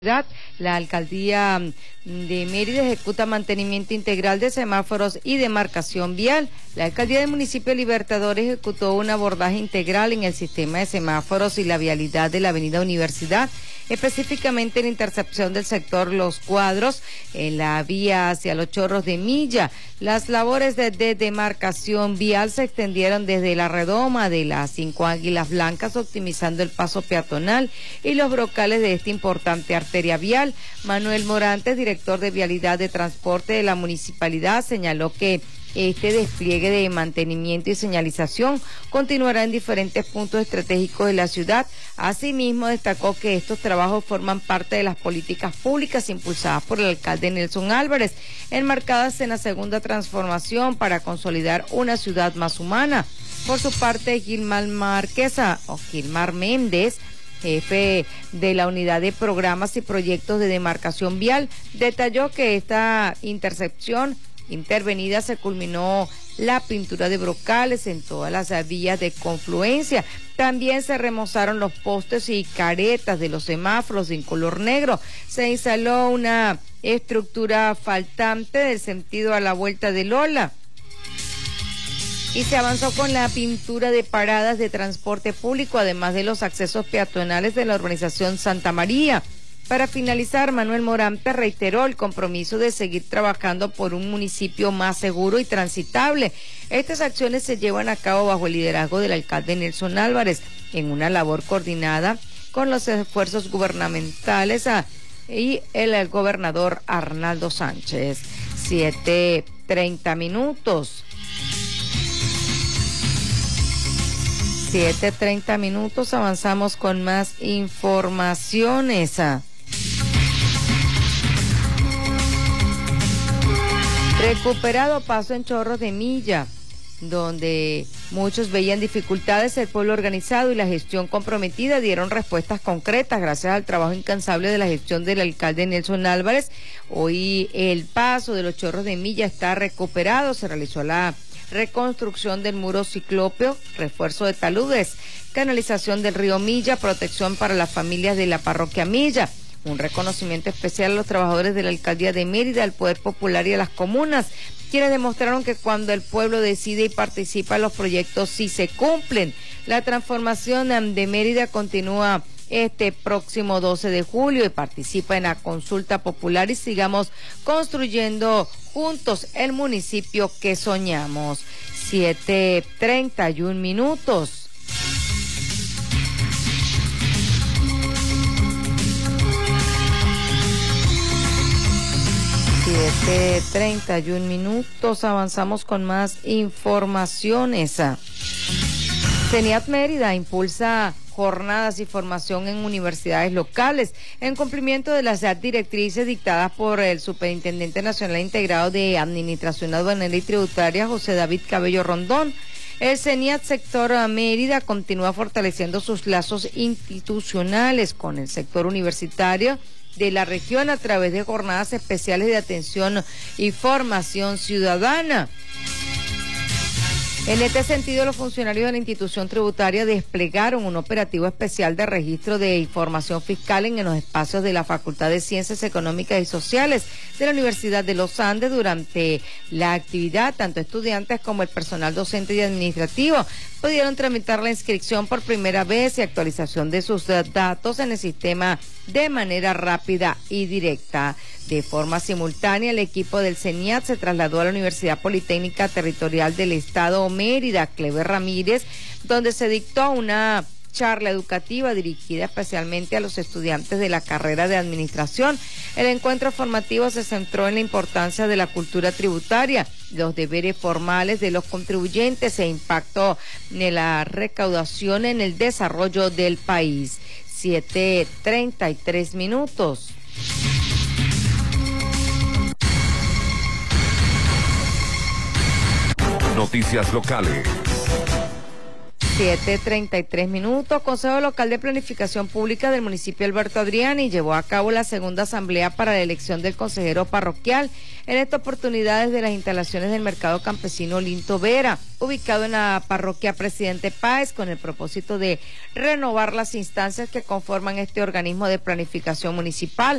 La alcaldía de Mérida ejecuta mantenimiento integral de semáforos y demarcación vial. La alcaldía del municipio Libertador ejecutó un abordaje integral en el sistema de semáforos y la vialidad de la avenida Universidad, específicamente en la intercepción del sector Los Cuadros, en la vía hacia Los Chorros de Milla. Las labores de demarcación vial se extendieron desde la redoma de las 5 Águilas Blancas, optimizando el paso peatonal y los brocales de esta importante arteria vial. Manuel Morantes, director de Vialidad de Transporte de la municipalidad, señaló que este despliegue de mantenimiento y señalización continuará en diferentes puntos estratégicos de la ciudad. Asimismo, destacó que estos trabajos forman parte de las políticas públicas impulsadas por el alcalde Nelson Álvarez, enmarcadas en la segunda transformación para consolidar una ciudad más humana. Por su parte, Gilmar Méndez, jefe de la unidad de programas y proyectos de demarcación vial, detalló que esta intercepción intervenida se culminó la pintura de brocales en todas las vías de confluencia. También se remozaron los postes y caretas de los semáforos en color negro. Se instaló una estructura faltante del sentido a la vuelta de Lola. Y se avanzó con la pintura de paradas de transporte público, además de los accesos peatonales de la urbanización Santa María. Para finalizar, Manuel Morantes reiteró el compromiso de seguir trabajando por un municipio más seguro y transitable. Estas acciones se llevan a cabo bajo el liderazgo del alcalde Nelson Álvarez, en una labor coordinada con los esfuerzos gubernamentales y el gobernador Arnaldo Sánchez. 7:30 minutos. 7:30 minutos, avanzamos con más informaciones. Recuperado paso en Chorros de Milla, donde muchos veían dificultades, el pueblo organizado y la gestión comprometida dieron respuestas concretas gracias al trabajo incansable de la gestión del alcalde Nelson Álvarez. Hoy el paso de los Chorros de Milla está recuperado, se realizó la reconstrucción del muro ciclópeo, refuerzo de taludes, canalización del río Milla, protección para las familias de la parroquia Milla, un reconocimiento especial a los trabajadores de la alcaldía de Mérida, al Poder Popular y a las comunas, quienes demostraron que cuando el pueblo decide y participa, los proyectos sí se cumplen. La transformación de Mérida continúa este próximo 12 de julio y participa en la consulta popular y sigamos construyendo juntos el municipio que soñamos. 7:31 minutos. Siete 31 minutos, avanzamos con más informaciones. CENIAT Mérida impulsa jornadas y formación en universidades locales en cumplimiento de las directrices dictadas por el Superintendente Nacional Integrado de Administración Aduanera y Tributaria, José David Cabello Rondón. El CENIAT Sector Mérida continúa fortaleciendo sus lazos institucionales con el sector universitario de la región a través de jornadas especiales de atención y formación ciudadana. En este sentido, los funcionarios de la institución tributaria desplegaron un operativo especial de registro de información fiscal en los espacios de la Facultad de Ciencias Económicas y Sociales de la Universidad de los Andes. Durante la actividad, tanto estudiantes como el personal docente y administrativo pudieron tramitar la inscripción por primera vez y actualización de sus datos en el sistema de manera rápida y directa. De forma simultánea, el equipo del CENIAT se trasladó a la Universidad Politécnica Territorial del Estado Mérida, Clever Ramírez, donde se dictó una charla educativa dirigida especialmente a los estudiantes de la carrera de administración. El encuentro formativo se centró en la importancia de la cultura tributaria, los deberes formales de los contribuyentes e impacto de la recaudación en el desarrollo del país. 7:33 minutos. Noticias locales. 7:33 minutos. Consejo Local de Planificación Pública del municipio Alberto Adriani llevó a cabo la segunda asamblea para la elección del consejero parroquial. En esta oportunidad, desde las instalaciones del mercado campesino Linto Vera, ubicado en la parroquia Presidente Páez, con el propósito de renovar las instancias que conforman este organismo de planificación municipal.